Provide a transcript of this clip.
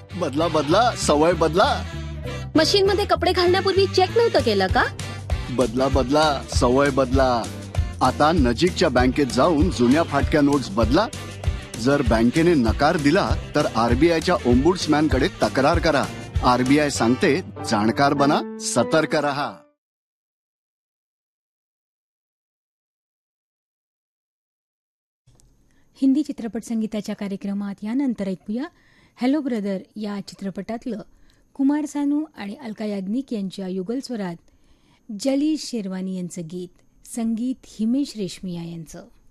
बदला बदला, सवय बदला. मशीन मध्ये कपडे घालण्यापूर्वी चेक नव्हतं केलं का? बदला बदला, सवय बदला. आता नजीकच्या बँकेत जाऊन जुन्या फाटक्या नोट्स बदला. जर बँकेने नकार दिला तर आरबीआयच्या ओम्बुड्समॅन कडे तक्रार करा. आरबीआय सांगते, जाणकार बना, सतर्क रहा. हिंदी चित्रपट संगीताच्या कार्यक्रमात यानंतर ऐकूया हॅलो ब्रदर या चित्रपटातलं कुमार सानू आणि अलका याग्निक यांच्या युगल स्वरात जली शेरवानी यांचं गीत, संगीत हिमेश रेशमिया यांचं.